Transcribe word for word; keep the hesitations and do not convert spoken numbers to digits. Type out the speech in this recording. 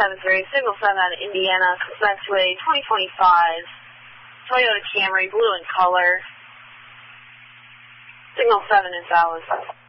seven three, signal seven out of Indiana, Expressway twenty twenty-five, Toyota Camry, blue in color. Signal seven is valid.